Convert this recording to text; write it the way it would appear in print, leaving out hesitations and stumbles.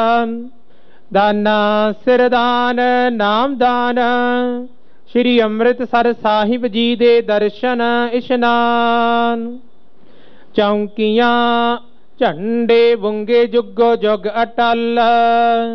दाना सिरदान नामदान श्री अमृतसर साहिब जी दे दर्शन इशनान चौंकियां झंडे बुंगे जुगो जुग अटल।